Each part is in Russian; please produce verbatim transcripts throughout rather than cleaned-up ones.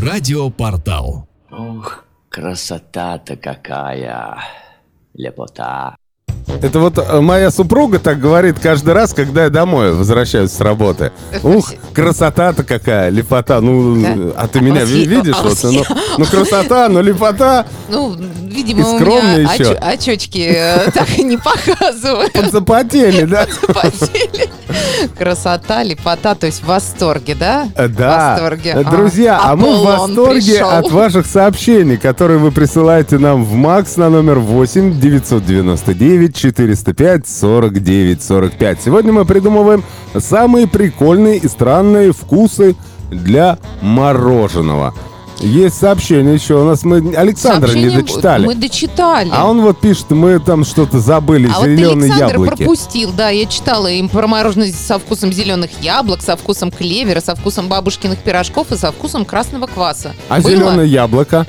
Радиопортал. Ух, красота-то какая, лепота. Это вот моя супруга так говорит каждый раз, когда я домой возвращаюсь с работы. Ух, красота-то какая, лепота. Ну, да? А ты меня а видишь? А вот, ну, ну, красота, ну, лепота. Ну, видимо, у меня еще. Оч- очечки так и не показывают. Подзапотели, да? Подзапотели. Красота, лепота, то есть в восторге, да? Да. В восторге. Друзья, а, а мы в восторге пришел. От ваших сообщений, которые вы присылаете нам в МАКС на номер восемь девятьсот девяносто девять четыреста пять сорок девять сорок пять. Сегодня мы придумываем самые прикольные и странные вкусы для мороженого. Есть сообщение еще у нас. Мы Александра не дочитали. Мы дочитали. А он вот пишет, мы там что-то забыли, а зеленые вот яблоки. пропустил, да, я читала им про мороженое со вкусом зеленых яблок, со вкусом клевера, со вкусом бабушкиных пирожков и со вкусом красного кваса. А было? Зеленое яблоко?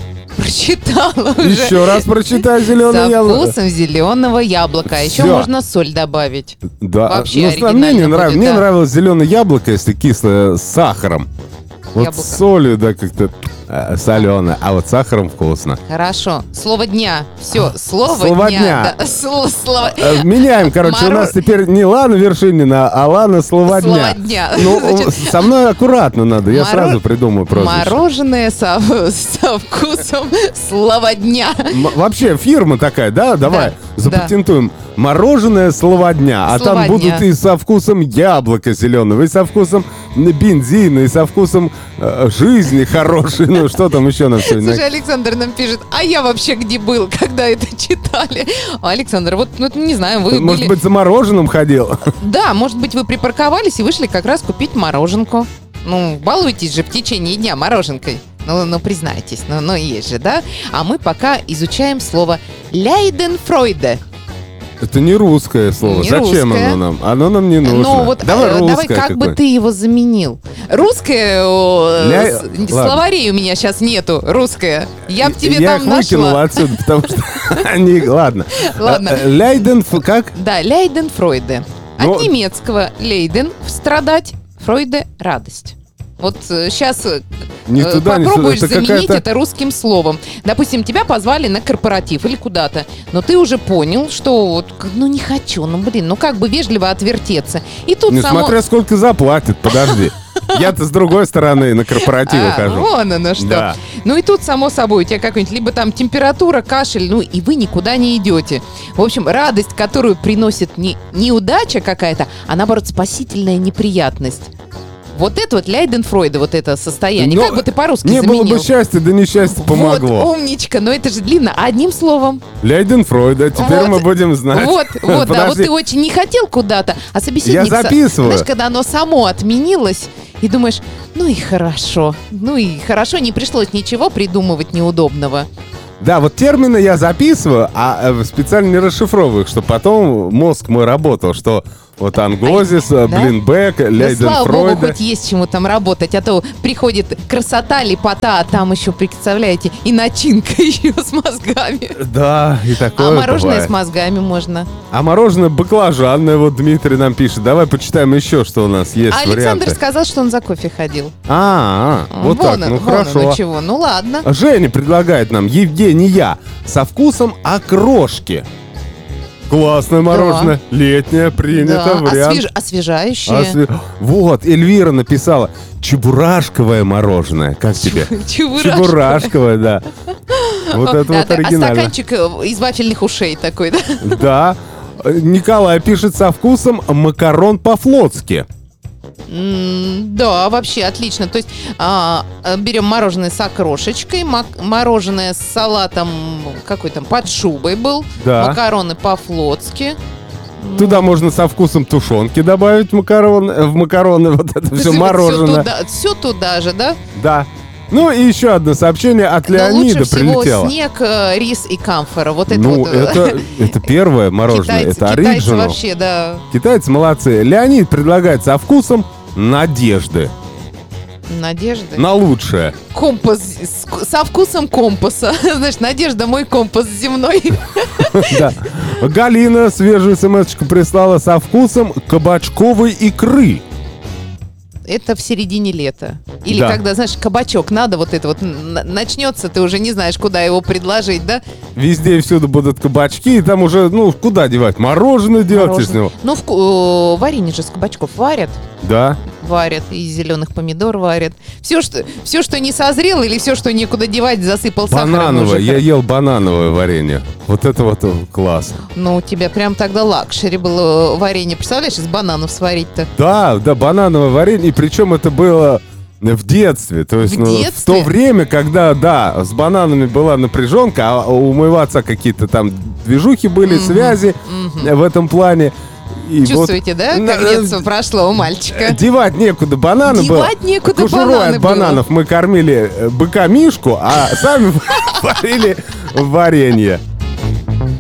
Прочитала уже. Еще раз прочитай зеленое яблоко. Со вкусом зеленого яблока. А еще можно соль добавить. Да. Вообще ну, мне не нрав... будет, мне да. нравилось зеленое яблоко, если кислое, с сахаром. Вот яблоко. С солью, да, как-то э, соленое, а вот с сахаром вкусно. Хорошо. Слово дня. Все, слово, слово дня. дня. Да. Слово, слово... Э, меняем, короче, Моро... у нас теперь не Лана Вершинина, а Лана Слово дня. Слово дня. Ну, Значит, со мной аккуратно надо, я моро... сразу придумаю прозвище. Мороженое со, со вкусом Слова дня. М- вообще фирма такая, да? Давай да, запатентуем. Да. Мороженое Слова дня. А Слова там дня. будут и со вкусом яблока зеленого, и со вкусом бензина, и со вкусом э, жизни хорошей. Ну, что там еще нам сегодня? Слушай, Александр нам пишет, а я вообще где был, когда это читали? Александр, вот, ну, не знаю, вы Может были... быть, за мороженым ходил? Да, может быть, вы припарковались и вышли как раз купить мороженку. Ну, балуйтесь же в течение дня мороженкой. Ну, ну признайтесь, ну, ну есть же, да? А мы пока изучаем слово «Лейденфройде». Это не русское слово. Не Зачем русское. оно нам? Оно нам не нужно. Ну, вот, давай э, русское давай как какое. бы ты его заменил. Русское, о, Ля... с, словарей у меня сейчас нету, русское. Я б тебе Я там их выкинул нашла. отсюда, потому что они... Ладно. Ладно. Лейден... Как? Да, Лейденфройде. От Но... немецкого «лейден» — страдать, «фройде» — радость. Вот сейчас не э, туда, попробуешь не сюда. Это заменить какая-то... это русским словом. Допустим, тебя позвали на корпоратив или куда-то, но ты уже понял, что вот, ну не хочу, ну блин, ну как бы вежливо отвертеться. И тут Ну само... смотря сколько заплатят, подожди. Я-то с другой стороны на корпоративы а, хожу. Вон оно что. Да. Ну и тут, само собой, у тебя какой-нибудь либо там температура, кашель, ну и вы никуда не идете. В общем, радость, которую приносит не неудача какая-то, а наоборот спасительная неприятность. Вот это вот Лейденфройде, вот это состояние. Но как бы ты по-русски не заменил? было бы счастья, да несчастье помогло. Вот, умничка, но это же длинно. Одним словом. Лейденфройде, теперь вот, мы будем знать. Вот, вот, да, вот ты очень не хотел куда-то, а собеседник... Я записываю. Знаешь, когда оно само отменилось, и думаешь, ну и хорошо, ну и хорошо, не пришлось ничего придумывать неудобного. Да, вот термины я записываю, а специально не расшифровываю их, чтобы потом мозг мой работал, что вот ангозис, да? Блинбек, Лейденфройде. Да, слава богу, хоть есть чему там работать, а то приходит красота, лепота, а там еще, представляете, и начинка еще с мозгами. Да, и такое А мороженое бывает. С мозгами можно. А мороженое баклажанное, вот Дмитрий нам пишет. Давай почитаем еще, что у нас есть А варианты. Александр сказал, что он за кофе ходил. А, а вот вон так, он, ну вон хорошо. Он, ну чего, ну ладно. Женя предлагает нам Евгения со вкусом окрошки. Классное мороженое, да. Летнее, принято, да. вариант. Освеж... Освежающее. Осве... Вот, Эльвира написала чебурашковое мороженое. Как тебе? Чебурашковое. Чебурашковое, да. Вот это вот оригинально. А стаканчик из вафельных ушей такой, да? Да. Николай пишет со вкусом макарон по-флотски. Mm, да, вообще отлично. То есть а, берем мороженое с окрошечкой, мак- мороженое с салатом, какой там, под шубой был, да. Макароны по-флотски. Туда можно со вкусом тушенки добавить макарон, в макароны, вот это все мороженое. Все туда, все туда же, да? Да. Ну и еще одно сообщение от Леонида лучше прилетело. Всего снег, рис и камфора. Вот это ну, вот. это, это первое мороженое, Китайцы, это китайцы оригинал. вообще, да. Китайцы молодцы. Леонид предлагает со вкусом надежды. Надежды? На лучшее. Компас, со вкусом компаса. Знаешь, Надежда, мой компас земной. Да. Галина свежую смс-очку прислала со вкусом кабачковой икры. это в середине лета. Или Да. когда, знаешь, кабачок надо, вот это вот н- начнется, ты уже не знаешь, куда его предложить, да? Везде и всюду будут кабачки, и там уже, ну, куда девать? Мороженое делать из него. Ну, вку- э, варенье же с кабачков варят. Да. Варят, и зеленых помидор варят. Все, что, все, что не созрело, или все, что некуда девать, засыпал сахаром. Банановое. уже. Я ел банановое варенье. Вот это вот э, класс. Ну, у тебя прям тогда лакшери было варенье. Представляешь, из бананов сварить-то? Да, да, банановое варенье. И причем это было в детстве. То есть, В ну, в детстве? то время, когда, да, с бананами была напряженка, а у моего отца какие-то там движухи были, Мгм, связи мгм. в этом плане. И Чувствуете, вот, да, на- как детство прошло у мальчика? Девать некуда бананы было. Девать некуда Кожурой бананы от было. бананов мы кормили э, быка Мишку, а сами варили варенье.